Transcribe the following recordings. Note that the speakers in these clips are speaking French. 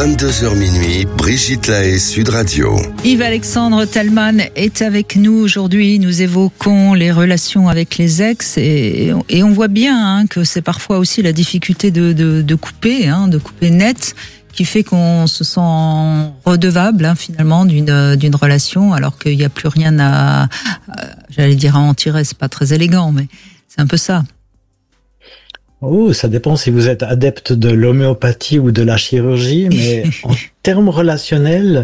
22h minuit, Brigitte Lahaie, Sud Radio. Yves-Alexandre Talman est avec nous aujourd'hui. Nous évoquons les relations avec les ex et on voit bien que c'est parfois aussi la difficulté de couper net, qui fait qu'on se sent redevable finalement d'une relation, alors qu'il n'y a plus rien à en tirer. C'est pas très élégant, mais c'est un peu ça. Oh, ça dépend si vous êtes adepte de l'homéopathie ou de la chirurgie, mais en termes relationnels,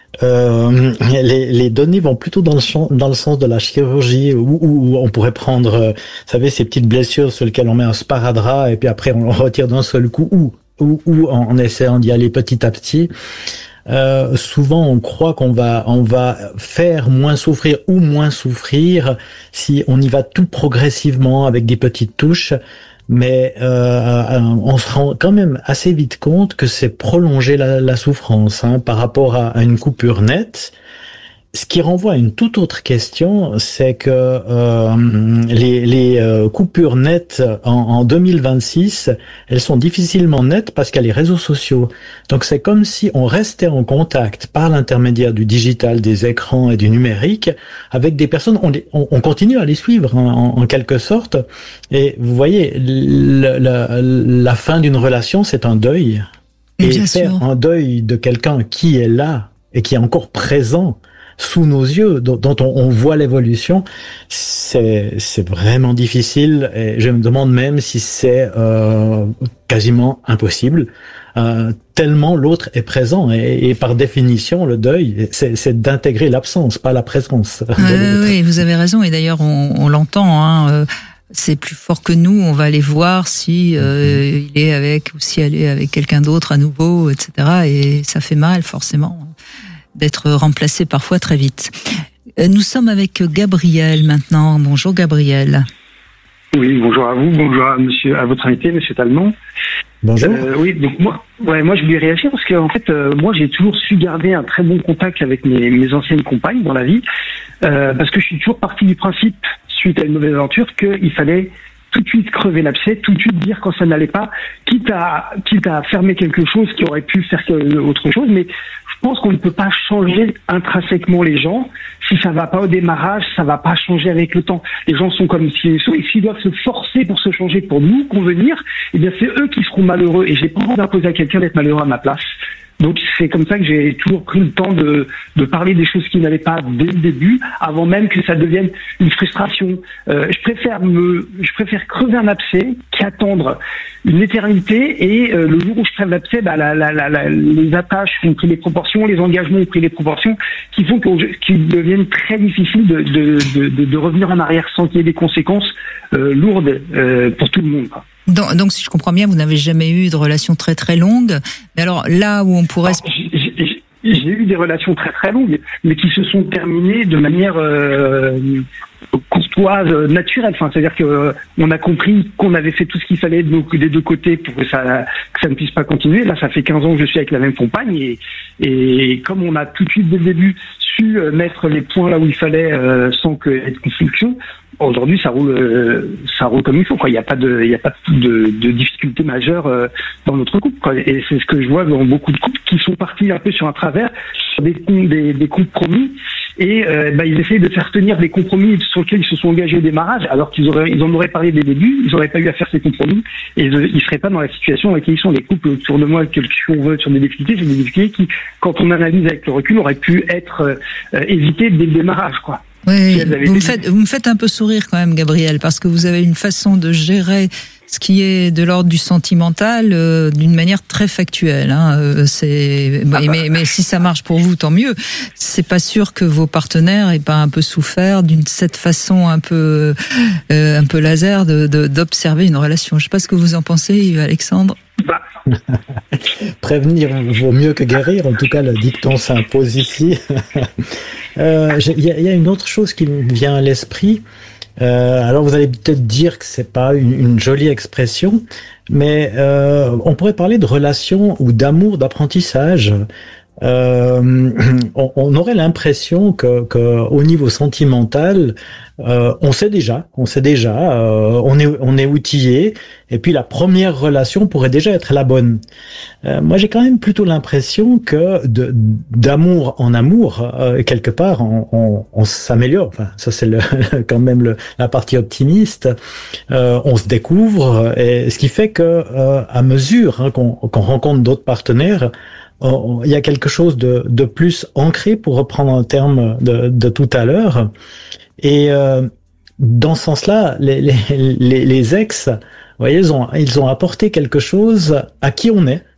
les données vont plutôt dans le sens de la chirurgie, où on pourrait prendre, vous savez, ces petites blessures sur lesquelles on met un sparadrap et puis après on le retire d'un seul coup, ou en essayant d'y aller petit à petit. Souvent on croit qu'on va faire moins souffrir ou moins souffrir si on y va tout progressivement avec des petites touches. Mais on se rend quand même assez vite compte que c'est prolonger la souffrance par rapport à une coupure nette. Ce qui renvoie à une toute autre question, c'est que les coupures nettes en 2026, elles sont difficilement nettes parce qu'il y a les réseaux sociaux. Donc c'est comme si on restait en contact par l'intermédiaire du digital, des écrans et du numérique avec des personnes. On continue à les suivre en quelque sorte. Et vous voyez, la fin d'une relation, c'est un deuil. Et faire un deuil de quelqu'un qui est là et qui est encore présent sous nos yeux, dont on voit l'évolution, c'est vraiment difficile, et je me demande même si c'est quasiment impossible, tellement l'autre est présent, et par définition, le deuil, c'est d'intégrer l'absence, pas la présence de l'autre. Oui, vous avez raison, et d'ailleurs on l'entend, c'est plus fort que nous, on va aller voir si il est avec, ou si elle est avec quelqu'un d'autre à nouveau, etc., et ça fait mal, forcément, d'être remplacé parfois très vite. Nous sommes avec Gabriel maintenant. Bonjour Gabriel. Oui, bonjour à vous, bonjour à votre invité, monsieur Talman. Bonjour. Oui, donc moi je voulais réagir parce que en fait moi j'ai toujours su garder un très bon contact avec mes anciennes compagnes dans la vie, parce que je suis toujours parti du principe, suite à une mauvaise aventure, qu'il fallait tout de suite crever l'abcès, tout de suite dire quand ça n'allait pas, quitte à fermer quelque chose qui aurait pu faire autre chose, mais je pense qu'on ne peut pas changer intrinsèquement les gens. Si ça va pas au démarrage, ça va pas changer avec le temps. Les gens sont comme s'ils sont, et s'ils doivent se forcer pour se changer, pour nous convenir, eh bien c'est eux qui seront malheureux, et j'ai pas envie d'imposer à quelqu'un d'être malheureux à ma place. Donc c'est comme ça que j'ai toujours pris le temps de parler des choses qui n'allaient pas dès le début, avant même que ça devienne une frustration. Je préfère crever un abcès qu'attendre une éternité, et le jour où je crève l'abcès, les attaches ont pris les proportions, les engagements ont pris les proportions qui font qu'il devienne très difficile de revenir en arrière sans qu'il y ait des conséquences lourdes pour tout le monde. Donc, si je comprends bien, vous n'avez jamais eu de relation très très longue. Mais alors là où on pourrait... J'ai eu des relations très très longues, mais qui se sont terminées de manière courtoise, naturelle. Enfin, c'est-à-dire que on a compris qu'on avait fait tout ce qu'il fallait des deux côtés pour que ça ne puisse pas continuer. Là, ça fait 15 ans que je suis avec la même compagne, et comme on a tout de suite dès le début su mettre les points là où il fallait sans qu'il y ait de construction, aujourd'hui ça roule comme il faut, quoi. Il y a pas de difficulté majeure dans notre couple, quoi. Et c'est ce que je vois dans beaucoup de couples qui sont partis un peu sur un travers, sur des compromis, et ils essayent de faire tenir des compromis sur lesquels ils se sont engagés au démarrage, alors qu'ils en auraient parlé dès le début, ils n'auraient pas eu à faire ces compromis, et ils seraient pas dans la situation dans laquelle ils sont. Les couples autour de moi, si on veut, sur des difficultés, c'est des difficultés qui, quand on analyse avec le recul, auraient pu être évitées dès le démarrage, quoi. Oui, vous me faites un peu sourire quand même, Gabriel, parce que vous avez une façon de gérer ce qui est de l'ordre du sentimental d'une manière très factuelle. Mais si ça marche pour vous, tant mieux. C'est pas sûr que vos partenaires aient pas un peu souffert d'une cette façon un peu laser d'observer une relation. Je sais pas ce que vous en pensez, Yves-Alexandre. Prévenir vaut mieux que guérir, en tout cas le dicton s'impose ici. Il y a une autre chose qui me vient à l'esprit. Alors vous allez peut-être dire que c'est pas une jolie expression, mais on pourrait parler de relation ou d'amour, d'apprentissage. On aurait l'impression que au niveau sentimental, on sait déjà, on est outillé, et puis la première relation pourrait déjà être la bonne. Moi, j'ai quand même plutôt l'impression que d'amour en amour, quelque part, on s'améliore. Enfin, ça c'est quand même la partie optimiste. On se découvre, et ce qui fait que à mesure qu'on rencontre d'autres partenaires, il y a quelque chose de plus ancré, pour reprendre un terme de tout à l'heure. Et dans ce sens-là, les ex, vous voyez, ils ont apporté quelque chose à qui on est.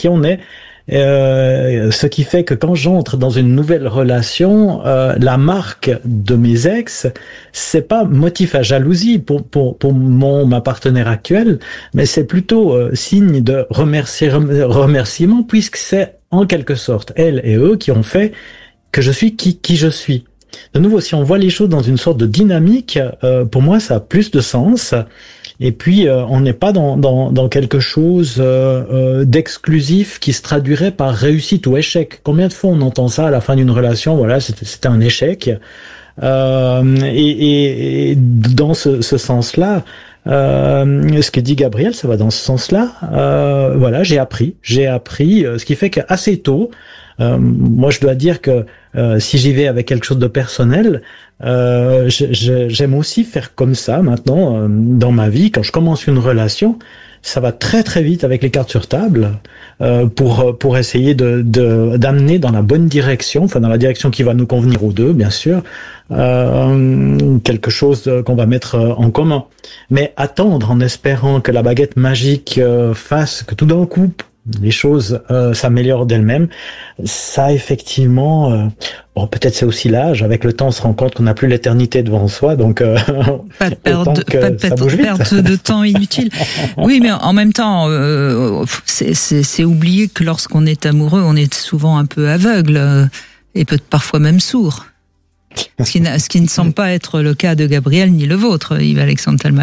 Ce qui fait que quand j'entre dans une nouvelle relation, la marque de mes ex, c'est pas motif à jalousie pour ma partenaire actuelle, mais c'est plutôt signe de remerciement, puisque c'est en quelque sorte elle et eux qui ont fait que je suis qui je suis. De nouveau, si on voit les choses dans une sorte de dynamique, pour moi, ça a plus de sens. Et puis, on n'est pas dans quelque chose d'exclusif qui se traduirait par réussite ou échec. Combien de fois on entend ça à la fin d'une relation? Voilà, c'était un échec. Et dans ce sens-là, ce que dit Gabriel, ça va dans ce sens-là. Voilà, j'ai appris. Ce qui fait qu'assez tôt, moi, je dois dire que si j'y vais avec quelque chose de personnel, j'aime aussi faire comme ça maintenant dans ma vie. Quand je commence une relation, ça va très très vite avec les cartes sur table pour essayer d'amener dans la bonne direction, enfin dans la direction qui va nous convenir aux deux, bien sûr, quelque chose qu'on va mettre en commun. Mais attendre en espérant que la baguette magique fasse que tout d'un coup les choses s'améliorent d'elles-mêmes, ça effectivement, bon, peut-être c'est aussi l'âge, avec le temps on se rend compte qu'on n'a plus l'éternité devant soi, donc pas de perte de temps inutile. Oui, mais en même temps, c'est oublier que lorsqu'on est amoureux, on est souvent un peu aveugle et peut-être parfois même sourd. Ce qui ne semble pas être le cas de Gabriel ni le vôtre, Yves-Alexandre Thalmann.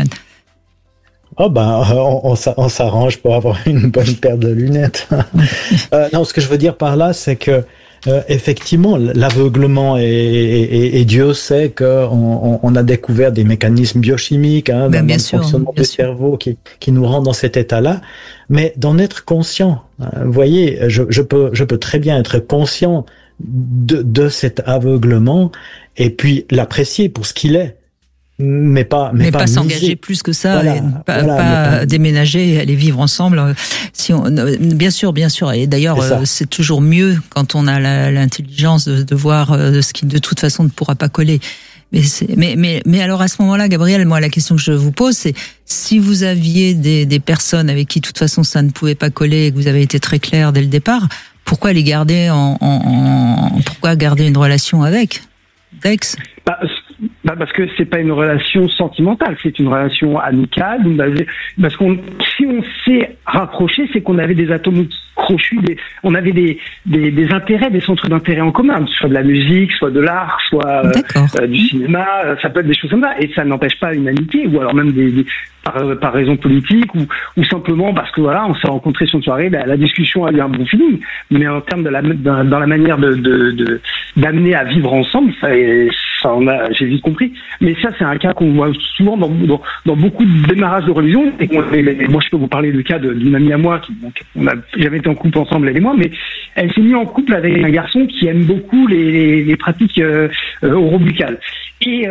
Oh ben, on s'arrange pour avoir une bonne paire de lunettes. Non, ce que je veux dire par là, c'est que effectivement, l'aveuglement et Dieu sait qu'on a découvert des mécanismes biochimiques dans le fonctionnement du cerveau qui nous rend dans cet état-là, mais d'en être conscient. Vous voyez, je peux très bien être conscient de cet aveuglement et puis l'apprécier pour ce qu'il est. Mais pas s'engager plus que ça, voilà, et pas déménager et aller vivre ensemble. Bien sûr. Et d'ailleurs, c'est toujours mieux quand on a l'intelligence de voir ce qui de toute façon ne pourra pas coller. Mais alors à ce moment-là, Gabriel, moi la question que je vous pose, c'est si vous aviez des personnes avec qui de toute façon ça ne pouvait pas coller et que vous avez été très clair dès le départ, pourquoi les garder pourquoi garder une relation avec d'ex? Parce que c'est pas une relation sentimentale, c'est une relation amicale. Parce si on s'est rapproché, c'est qu'on avait des atomes crochus, on avait des intérêts, des centres d'intérêt en commun, soit de la musique, soit de l'art, soit du cinéma. Ça peut être des choses comme ça, et ça n'empêche pas une amitié, ou alors même par raison politique, ou simplement parce que voilà, on s'est rencontrés sur une soirée, la discussion a eu un bon feeling. Mais en termes dans la manière d'amener à vivre ensemble, j'ai vite compris. Mais ça, c'est un cas qu'on voit souvent dans beaucoup de démarrages de religion. Et moi, je peux vous parler du cas d'une amie à moi on n'a jamais été en couple ensemble, elle et moi, mais elle s'est mise en couple avec un garçon qui aime beaucoup les pratiques orobuccales. Et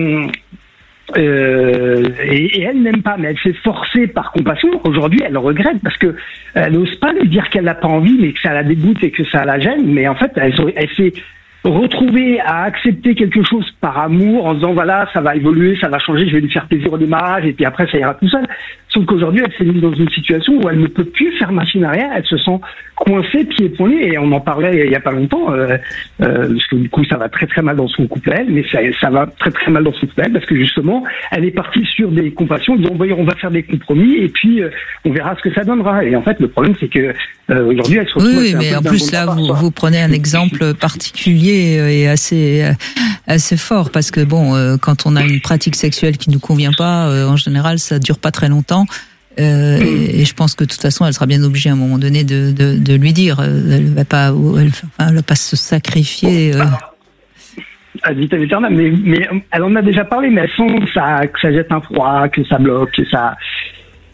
elle n'aime pas, mais elle s'est forcée par compassion. Aujourd'hui, elle regrette parce que elle n'ose pas lui dire qu'elle n'a pas envie, mais que ça la dégoûte et que ça la gêne. Mais en fait, elle s'est retrouvée à accepter quelque chose par amour en disant voilà, ça va évoluer, ça va changer, je vais lui faire plaisir au démarrage et puis après ça ira tout seul. Sauf qu'aujourd'hui, elle s'est mise dans une situation où elle ne peut plus faire machine arrière, elle se sent coincée, pieds poignets, et on en parlait il y a pas longtemps, parce que du coup ça va très très mal dans son couple elle, mais ça va très très mal dans son couple elle, parce que justement, elle est partie sur des compassions, disant on va faire des compromis, et puis on verra ce que ça donnera. Et en fait, le problème c'est que aujourd'hui, elle se retrouve... Oui, mais en plus là, vous prenez un exemple particulier et assez fort, parce que bon, quand on a une pratique sexuelle qui nous convient pas, en général, ça dure pas très longtemps. Et je pense que de toute façon, elle sera bien obligée à un moment donné de lui dire. Elle va pas se sacrifier. À vitam aeternam, mais elle en a déjà parlé, mais elle sent que ça jette un froid, que ça bloque, que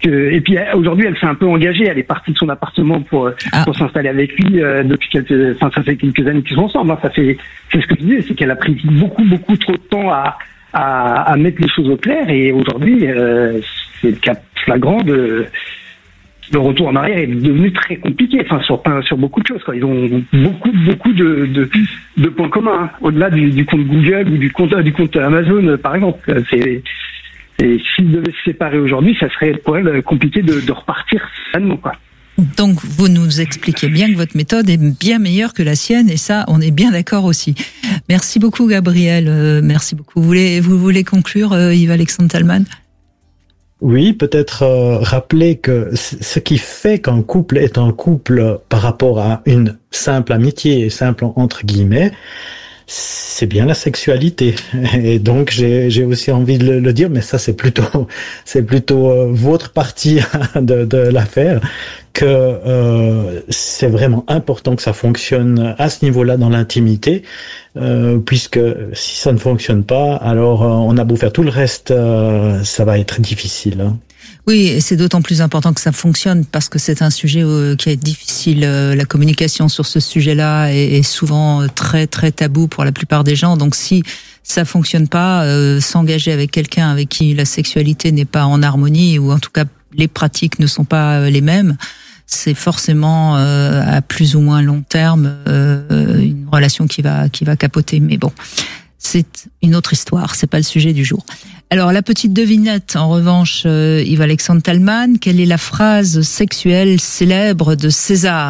et puis aujourd'hui, elle s'est un peu engagée. Elle est partie de son appartement pour s'installer avec lui ça fait quelques années qu'ils sont ensemble. C'est ce que je disais, c'est qu'elle a pris beaucoup trop de temps à mettre les choses au clair. Et aujourd'hui, c'est le cas flagrant le retour en arrière est devenu très compliqué. Sur beaucoup de choses, quoi. Ils ont beaucoup de points communs, hein. Au-delà du compte Google ou du compte Amazon, par exemple. Et s'ils devaient se séparer aujourd'hui, ça serait pour elle compliqué de repartir sainement, quoi. Donc, vous nous expliquez bien que votre méthode est bien meilleure que la sienne, et ça, on est bien d'accord aussi. Merci beaucoup, Gabriel. Merci beaucoup. Vous voulez conclure, Yves-Alexandre Thalmann ? Oui, peut-être rappeler que ce qui fait qu'un couple est un couple par rapport à une simple amitié, simple entre guillemets, c'est bien la sexualité. Et donc j'ai aussi envie de le dire, mais ça c'est plutôt votre partie de l'affaire, que c'est vraiment important que ça fonctionne à ce niveau-là dans l'intimité, puisque si ça ne fonctionne pas, alors on a beau faire tout le reste, ça va être difficile, hein. Oui, et c'est d'autant plus important que ça fonctionne parce que c'est un sujet qui est difficile. La communication sur ce sujet-là est souvent très très tabou pour la plupart des gens. Donc si ça fonctionne pas, s'engager avec quelqu'un avec qui la sexualité n'est pas en harmonie, ou en tout cas les pratiques ne sont pas les mêmes, c'est forcément à plus ou moins long terme une relation qui va capoter. Mais bon, c'est une autre histoire, c'est pas le sujet du jour. Alors, la petite devinette, en revanche, Yves-Alexandre Thalmann, quelle est la phrase sexuelle célèbre de César ?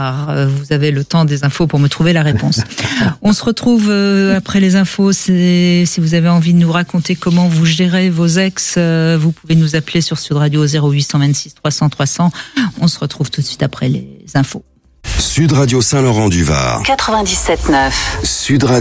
Vous avez le temps des infos pour me trouver la réponse. On se retrouve après les infos. Si vous avez envie de nous raconter comment vous gérez vos ex, vous pouvez nous appeler sur Sud Radio 0826 300 300. On se retrouve tout de suite après les infos. Sud Radio Saint-Laurent-du-Var. 97.9. Sud Radio.